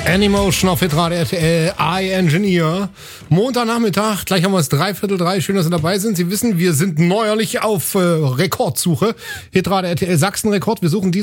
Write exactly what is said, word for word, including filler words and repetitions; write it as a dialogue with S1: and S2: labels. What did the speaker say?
S1: Anymotion auf Hitradio R T L, I Engineer. Montagnachmittag, gleich haben wir es dreiviertel drei. Schön, dass Sie dabei sind. Sie wissen, wir sind neuerlich auf äh, Rekordsuche. Hitradio R T L Sachsen-Rekord. Wir suchen diesen